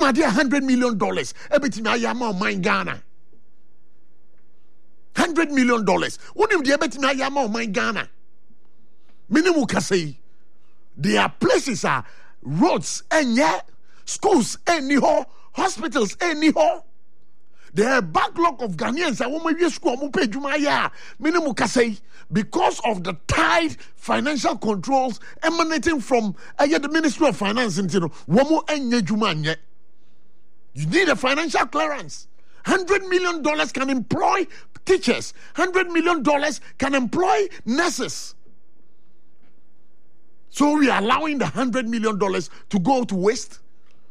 idea $100 million. Everything I am on my Ghana. $100 million. What if the everything I am on my Ghana? Minimum can say there are places, roads, and schools, anyhow, hospitals, anyhow. There are backlog of Ghanaians. I want my school. I'm pay Jumaya. Minimum can say because of the tight financial controls emanating from the Ministry of Finance. You need a financial clearance. $100 million can employ teachers. $100 million can employ nurses. So we are allowing the $100 million to go to waste.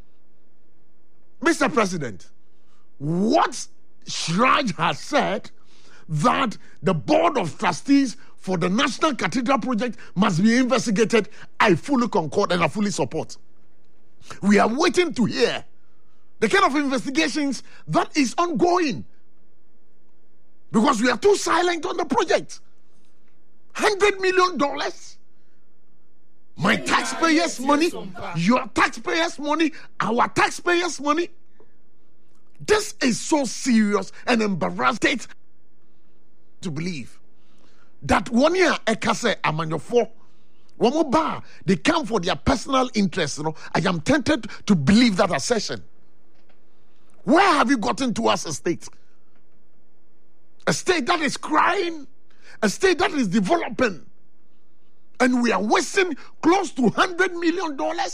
Mr. President, what Shraj has said that the board of trustees for the National Cathedral project must be investigated, I fully concord and I fully support. We are waiting to hear the kind of investigations that is ongoing because we are too silent on the project. $100 million, my taxpayers' money, your taxpayers' money, our taxpayers' money. This is so serious and embarrassing to believe that 1 year ekase amanyofo one bar they come for their personal interest. I am tempted to believe that assertion. Where have you gotten to as a state? A state that is crying, a state that is developing, and we are wasting close to $100 million.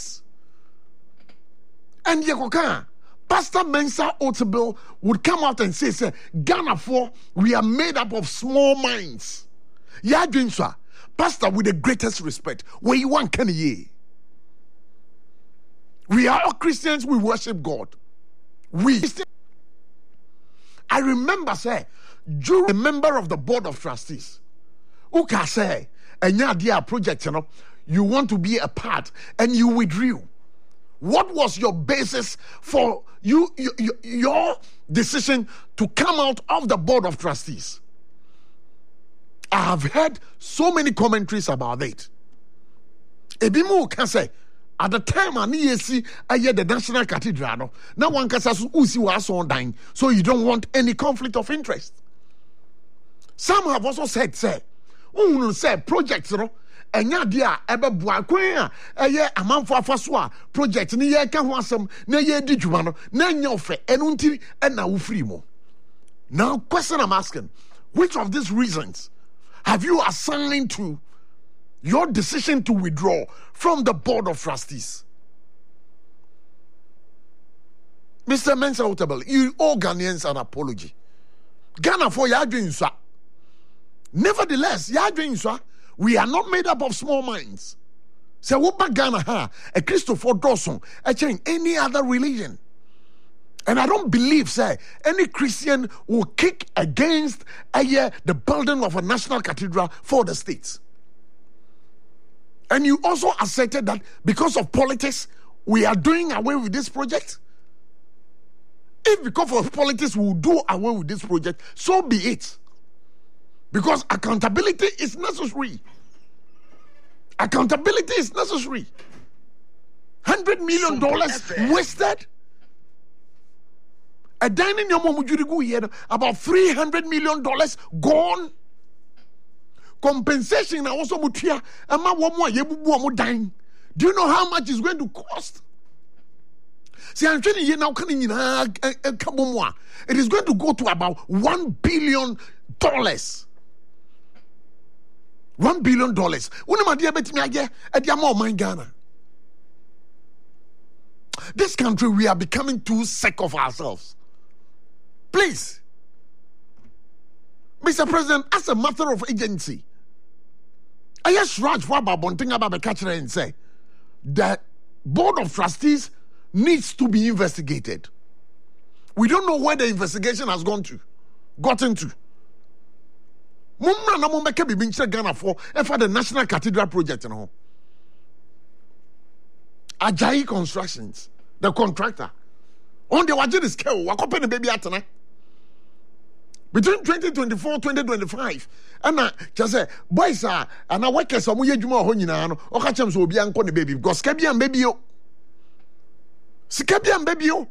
And Yekoka, Pastor Mensa Otabil would come out and say, Ghana for we are made up of small minds. Ya Jinswa, Pastor, with the greatest respect, where you want can ye? We are all Christians, we worship God. I remember, a member of the board of trustees who can say, and your dear project, you want to be a part, and you withdrew. What was your basis for your decision to come out of the board of trustees? I have heard so many commentaries about it. Ebimu can say, at the time I hear the National Cathedral, now one can say, so you don't want any conflict of interest. Some have also said, projects, and ya dia ebe buakwen eye amanfo afaso a project ni ye ka ho asem na ye di dwuma no na nya ofe enu nti na wo free mo. Now question I'm asking, which of these reasons have you assigned to your decision to withdraw from the board of trustees? Mr. Mensa Otabil, you owe Ghanaians an apology. Ghana for ya doing so. Nevertheless, ya doing so. We are not made up of small minds. So what Ghana ha a Christopher Dawson, any other religion. And I don't believe, any Christian will kick against the building of a national cathedral for the states. And you also asserted that because of politics, we are doing away with this project. If because of politics we will do away with this project, so be it. Because accountability is necessary. Accountability is necessary. $100 million wasted. A dining your mom about $300 million gone. Compensation also mutia. Do you know how much it's going to cost? See, I'm telling you now, it is going to go to about $1 billion. $1 billion. This country, we are becoming too sick of ourselves. Please, Mr. President, as a matter of agency, I just Raj for about Bonting about the catcher and say that board of trustees needs to be investigated. We don't know where the investigation has gotten to. Mumma na mumma ke bibinche Ghana for the National Cathedral project no. Ajayi Constructions, the contractor. On the wajiri scale, wakope ne baby atena. Between 2024 2025, and just say boys are and workers are muye juma ho nyina no. Oka chem so obi anko ne baby because Skebian baby yo.